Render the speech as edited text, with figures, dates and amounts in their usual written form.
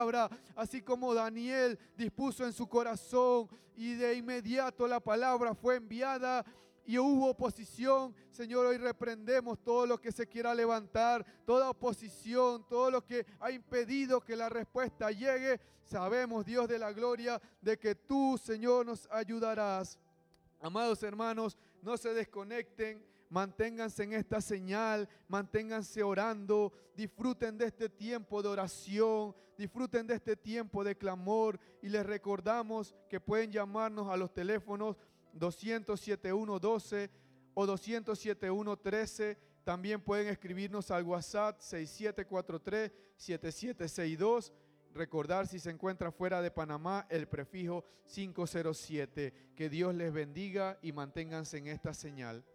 así como Daniel dispuso en su corazón y de inmediato la palabra fue enviada y hubo oposición. Señor, hoy reprendemos todo lo que se quiera levantar, toda oposición, todo lo que ha impedido que la respuesta llegue. Sabemos, Dios de la gloria, de que tú, Señor, nos ayudarás. Amados hermanos, no se desconecten, manténganse en esta señal, manténganse orando, disfruten de este tiempo de oración, disfruten de este tiempo de clamor y les recordamos que pueden llamarnos a los teléfonos 200-7112 o 200-7113. También pueden escribirnos al WhatsApp 6743-7762. Recordar, si se encuentra fuera de Panamá, el prefijo 507. Que Dios les bendiga y manténganse en esta señal.